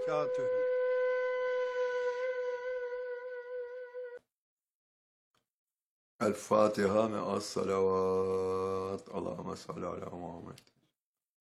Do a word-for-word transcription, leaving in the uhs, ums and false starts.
وبركاته. الفاتحة مع الصلوات. اللهم صل على محمد.